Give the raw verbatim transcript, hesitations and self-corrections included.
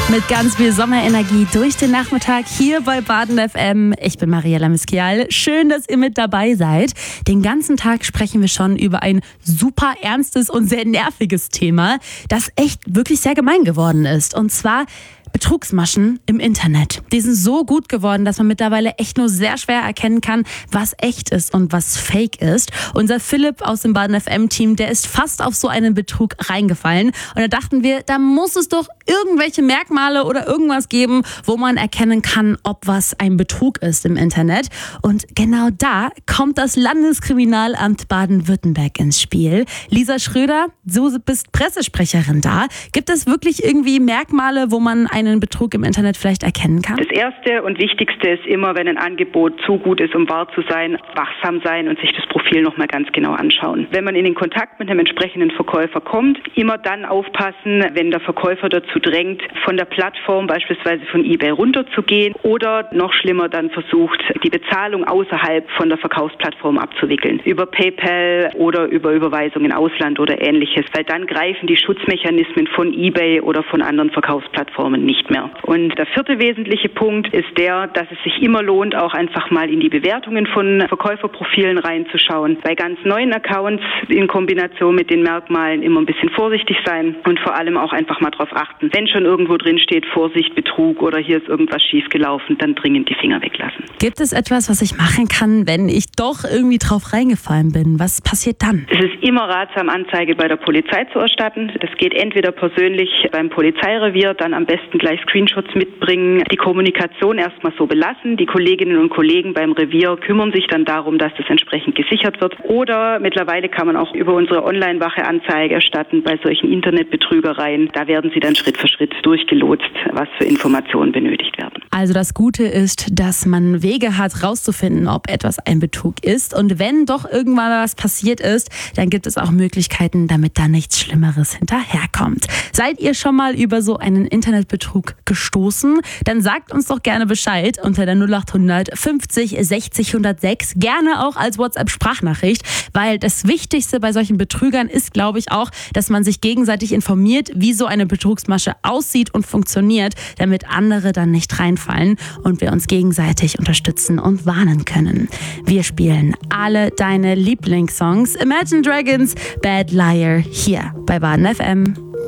Mit ganz viel Sommerenergie durch den Nachmittag hier bei Baden F M. Ich bin Mariella Miskial. Schön, dass ihr mit dabei seid. Den ganzen Tag sprechen wir schon über ein super ernstes und sehr nerviges Thema, das echt wirklich sehr gemein geworden ist. Und zwar Betrugsmaschen im Internet. Die sind so gut geworden, dass man mittlerweile echt nur sehr schwer erkennen kann, was echt ist und was fake ist. Unser Philipp aus dem Baden F M-Team, der ist fast auf so einen Betrug reingefallen. Und da dachten wir, da muss es doch irgendwelche Merkmale oder irgendwas geben, wo man erkennen kann, ob was ein Betrug ist im Internet. Und genau da kommt das Landeskriminalamt Baden-Württemberg ins Spiel. Lisa Schröder, du bist Pressesprecherin da. Gibt es wirklich irgendwie Merkmale, wo man einen Betrug im Internet vielleicht erkennen kann? Das Erste und Wichtigste ist immer, wenn ein Angebot zu gut ist, um wahr zu sein, wachsam sein und sich das Profil nochmal ganz genau anschauen. Wenn man in den Kontakt mit einem entsprechenden Verkäufer kommt, immer dann aufpassen, wenn der Verkäufer dazu drängt, von der Plattform, beispielsweise von eBay, runterzugehen oder noch schlimmer dann versucht, die Bezahlung außerhalb von der Verkaufsplattform abzuwickeln. Über PayPal oder über Überweisungen in Ausland oder ähnliches, weil dann greifen die Schutzmechanismen von eBay oder von anderen Verkaufsplattformen nicht mehr. Und der vierte wesentliche Punkt ist der, dass es sich immer lohnt, auch einfach mal in die Bewertungen von Verkäuferprofilen reinzuschauen. Bei ganz neuen Accounts in Kombination mit den Merkmalen immer ein bisschen vorsichtig sein und vor allem auch einfach mal darauf achten. Wenn schon irgendwo drin steht, Vorsicht, Betrug oder hier ist irgendwas schiefgelaufen, dann dringend die Finger weglassen. Gibt es etwas, was ich machen kann, wenn ich doch irgendwie drauf reingefallen bin? Was passiert dann? Es ist immer ratsam, Anzeige bei der Polizei zu erstatten. Das geht entweder persönlich beim Polizeirevier, dann am besten gleich Screenshots mitbringen, die Kommunikation erstmal so belassen. Die Kolleginnen und Kollegen beim Revier kümmern sich dann darum, dass das entsprechend gesichert wird. Oder mittlerweile kann man auch über unsere Online-Wache Anzeige erstatten bei solchen Internetbetrügereien. Da werden sie dann Schritt für Schritt durchgelotst, was für Informationen benötigt werden. Also das Gute ist, dass man Wege hat, rauszufinden, ob etwas ein Betrug ist. Und wenn doch irgendwann was passiert ist, dann gibt es auch Möglichkeiten, damit da nichts Schlimmeres hinterherkommt. Seid ihr schon mal über so einen Internetbetrug gestoßen? Dann sagt uns doch gerne Bescheid unter der null acht hundert fünfzig sechzig hundertsechs. Gerne auch als WhatsApp-Sprachnachricht, weil das Wichtigste bei solchen Betrügern ist, glaube ich, auch, dass man sich gegenseitig informiert, wie so eine Betrugsmasche aussieht und funktioniert, damit andere dann nicht reinfallen und wir uns gegenseitig unterstützen und warnen können. Wir spielen alle deine Lieblingssongs. Imagine Dragons, Bad Liar hier bei Baden F M.